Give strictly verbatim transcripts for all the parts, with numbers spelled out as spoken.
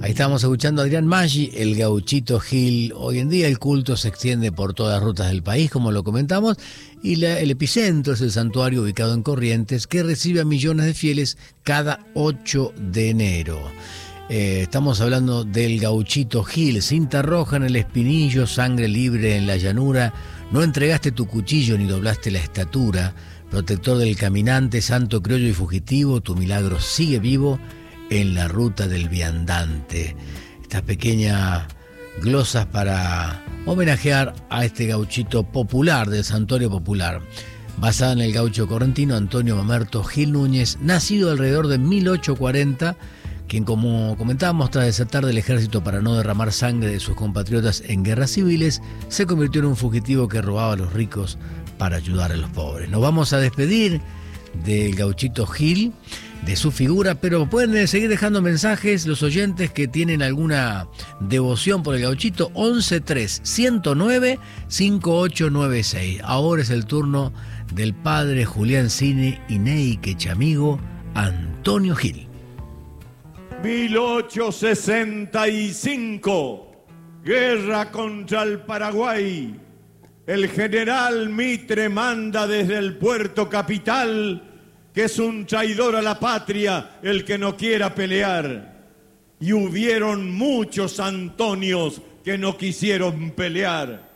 Ahí estábamos escuchando a Adrián Maggi, el Gauchito Gil. Hoy en día el culto se extiende por todas las rutas del país, como lo comentamos, y la, el epicentro es el santuario ubicado en Corrientes, que recibe a millones de fieles cada ocho de enero. Eh, estamos hablando del Gauchito Gil, cinta roja en el espinillo, sangre libre en la llanura, no entregaste tu cuchillo ni doblaste la estatura, protector del caminante, santo criollo y fugitivo, tu milagro sigue vivo en la ruta del viandante. Estas pequeñas glosas para homenajear a este gauchito popular del santuario popular, basada en el gaucho correntino Antonio Mamerto Gil Núñez, nacido alrededor de mil ochocientos cuarenta, quien, como comentábamos, tras desertar del ejército para no derramar sangre de sus compatriotas en guerras civiles, se convirtió en un fugitivo que robaba a los ricos para ayudar a los pobres. Nos vamos a despedir del Gauchito Gil, de su figura, pero pueden seguir dejando mensajes los oyentes que tienen alguna devoción por el Gauchito. Once tres ciento nueve cincuenta y ocho noventa y seis. Ahora es el turno del padre Julián Cine y Neique Chamigo, Antonio Gil. mil ochocientos sesenta y cinco, guerra contra el Paraguay. El general Mitre manda desde el puerto capital que es un traidor a la patria el que no quiera pelear. Y hubieron muchos Antonios que no quisieron pelear.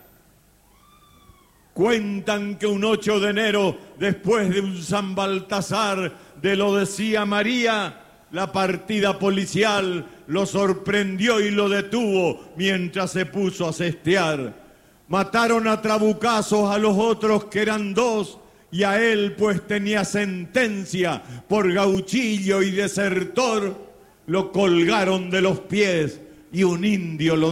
Cuentan que un ocho de enero, después de un San Baltasar, de lo decía María, la partida policial lo sorprendió y lo detuvo mientras se puso a cestear. Mataron a trabucazos a los otros que eran dos, y a él, pues tenía sentencia por gauchillo y desertor, lo colgaron de los pies y un indio lo